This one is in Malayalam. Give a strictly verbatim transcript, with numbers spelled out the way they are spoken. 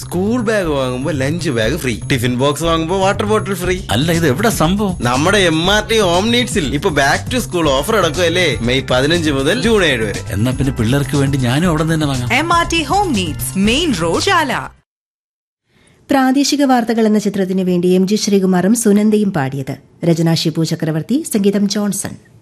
സ്കൂൾ ബാഗ് വാങ്ങുമ്പോ lunch bag free, tiffin box വാങ്ങുമ്പോ വാട്ടർ ബോട്ടിൽ ഫ്രീ. അല്ല, ഇത് എവിടെ സംഭവം? നമ്മുടെ എം ആർ ടി ഹോം നീഡ്സിൽ ഇപ്പൊ back to school offer അടക്കുമല്ലേ, May പതിനഞ്ച് മുതൽ ജൂൺ ഏഴ് വരെ. എന്നാ പിന്നെ പിള്ളേർക്ക് വേണ്ടി ഞാനും അവിടെ തന്നെ വാങ്ങാം. M R T home needs, main road, ചാല. പ്രാദേശിക വാർത്തകൾ എന്ന ചിത്രത്തിനു വേണ്ടി എം ജി ശ്രീകുമാറും സുനന്ദയും പാടിയത്. രചന ഷിബു ചക്രവർത്തി, സംഗീതം ജോൺസൺ.